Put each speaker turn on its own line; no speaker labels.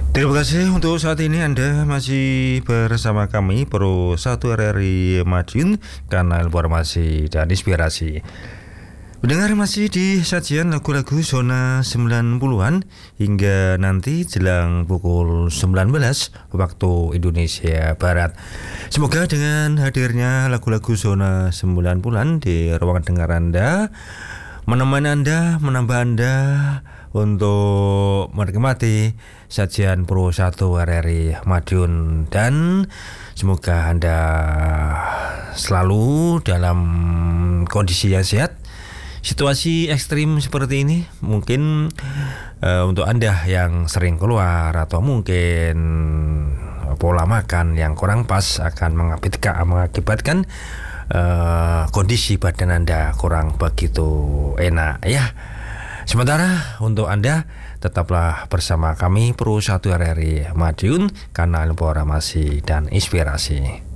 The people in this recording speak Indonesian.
Terima kasih untuk saat ini Anda masih bersama kami Pro 1 RRI Madiun, kanal informasi dan inspirasi. Mendengar masih di sajian lagu-lagu zona 90-an hingga nanti jelang pukul 19 waktu Indonesia Barat. Semoga dengan hadirnya lagu-lagu zona 90-an di ruangan dengar Anda, menemani Anda, menambah Anda untuk menikmati sajian Pro 1 RRI Madiun, dan semoga Anda selalu dalam kondisi yang sehat. Situasi ekstrim seperti ini mungkin untuk Anda yang sering keluar atau mungkin pola makan yang kurang pas akan mengakibatkan kondisi badan Anda kurang begitu enak ya. Sementara untuk Anda tetaplah bersama kami Pro 1 RRI Madiun, kanal informasi dan inspirasi.